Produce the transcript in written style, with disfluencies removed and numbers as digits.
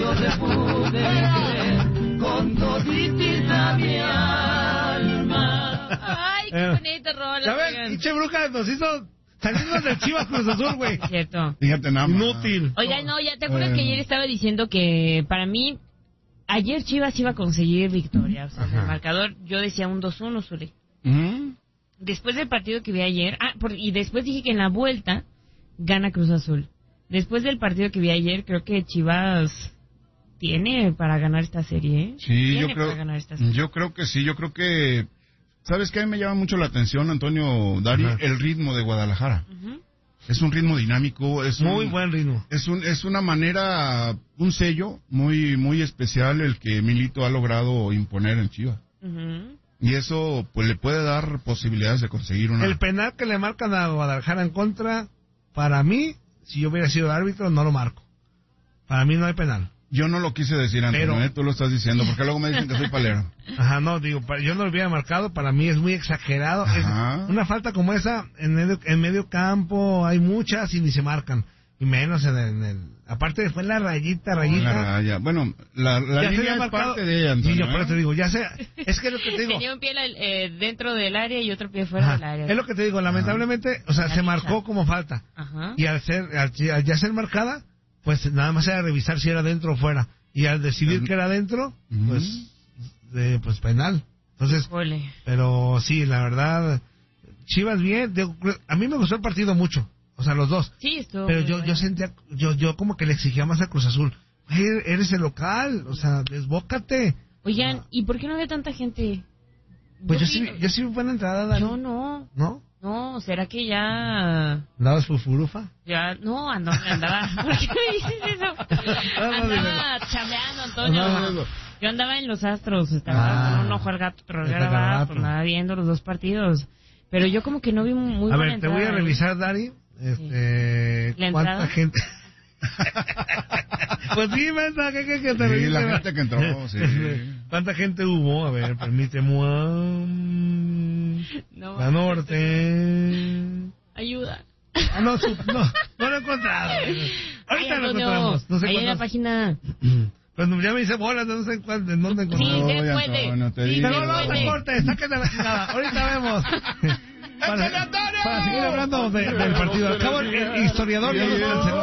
yo te pude querer con toditita mi alma. Ay, qué bonito rola. Ya ves, pinche bruja nos hizo salirnos del Chivas Cruz Azul, güey. Cierto. Fíjate nada más. Inútil. Oiga, no, ya te acuerdas que ayer estaba diciendo que para mí, ayer Chivas iba a conseguir victoria. O sea, en el marcador yo decía un 2-1, Zuli. Después del partido que vi ayer, y después dije que en la vuelta gana Cruz Azul. Después del partido que vi ayer, creo que Chivas tiene para ganar esta serie, ¿eh? Sí, yo creo que sí, yo creo que... ¿Sabes qué? A mí me llama mucho la atención, Antonio, Dari, el ritmo de Guadalajara. Es un ritmo dinámico, es muy buen ritmo. Es una manera, un sello muy muy especial el que Milito ha logrado imponer en Chivas. Y eso pues le puede dar posibilidades de conseguir una... El penal que le marcan a Guadalajara en contra, para mí, si yo hubiera sido el árbitro, no lo marco. Para mí no hay penal. Yo no lo quise decir, Antonio, tú lo estás diciendo, porque luego me dicen que soy palero. Ajá, no, digo, yo no lo hubiera marcado, para mí es muy exagerado. Es una falta como esa, en medio campo, hay muchas y ni se marcan. Y menos en el... Aparte fue en la rayita. La raya. Bueno, la línea es parte de ella, Antonio. Sí, yo por eso te digo, ya sé, es que es lo que te digo. Tenía un pie dentro del área y otro pie fuera del área. Es lo que te digo, lamentablemente, o sea, se marcó como falta. Y al ya ser marcada, pues nada más era revisar si era dentro o fuera. Y al decidir que era dentro, pues penal. Entonces, pero sí, la verdad, Chivas bien. A mí me gustó el partido mucho. O sea, los dos. Sí, estuvo. Pero yo sentía, yo como que le exigía más a Cruz Azul. Eres el local, o sea, desbócate. Oigan, ¿y por qué no había tanta gente? Pues yo sí vi buena entrada, Dani. Yo no. ¿No? No, ¿será que ya...? ¿Andabas fufurufa? Ya, no, andaba... ¿Por qué me dices eso? Andaba chambeando, Antonio. Yo andaba en los Astros, estaba con un ojo al gato, otro al garabato, pues nada, viendo los dos partidos. Pero yo como que no vi muy buena entrada. A ver, te voy a revisar, Dari, ¿cuánta gente? Pues sí, mensa, que te revise. La gente que entró, sí. ¿Cuánta gente hubo? A ver, permíteme. La Norte. Ayuda. No lo he encontrado. Ahorita lo encontramos. No sé ahí en la página. Pues ya me hice bolas, no sé en dónde encontramos. Sí, se puede. Pero no te cortes, sáquenle la chingada. Ahorita vemos. Para seguir hablando del partido. Al cabo, el historiador ya nos canceló.